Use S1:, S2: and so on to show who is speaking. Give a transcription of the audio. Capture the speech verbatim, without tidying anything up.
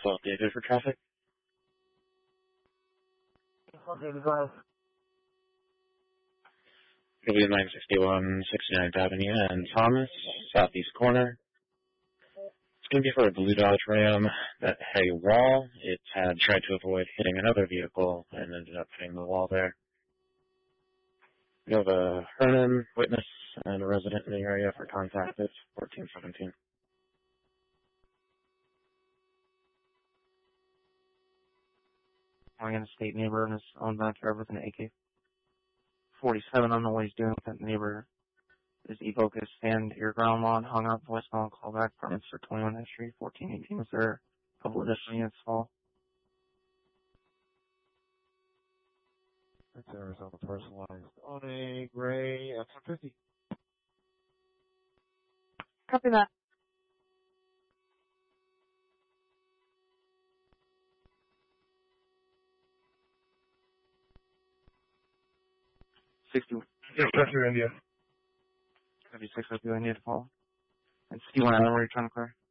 S1: updated for traffic.
S2: Okay, drive.
S1: It'll be nine sixty-one sixty-ninth Avenue and Thomas, southeast corner. It's going to be for a blue Dodge Ram that had a wall. It had tried to avoid hitting another vehicle and ended up hitting the wall there. We have a Hernan witness and a resident in the area for contact at fourteen seventeen.
S2: I'm in a state neighbor and is on back here with an A K forty-seven. I don't know what he's doing with that neighbor. Is Evocus stand your ground law and hung up voicemail and call back permits for twenty-one H Street, fourteen eighteen. Was there a couple additional units fall?
S3: That's Arizona personalized on a gray F one fifty.
S2: Copy that. sixty.
S3: Yeah, pressure India.
S2: fifty-six, I do I need to follow. And sixty-one, I don't know where you're trying to clear.